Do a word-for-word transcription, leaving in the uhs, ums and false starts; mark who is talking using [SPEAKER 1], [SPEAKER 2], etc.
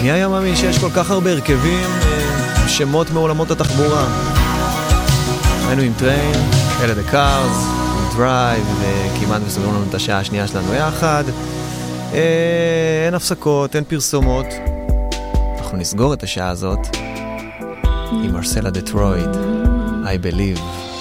[SPEAKER 1] מי היה מאמין שיש כל כך הרבה הרכבים, שמות מעולמות התחבורה? היינו עם טריין, אלה דה קארס, עם דרייב, וכמעט וסוגרים לנו את השעה השנייה שלנו יחד. אין הפסקות, אין פרסומות. אנחנו נסגור את השעה הזאת עם מרסלה דטרויד, I Believe.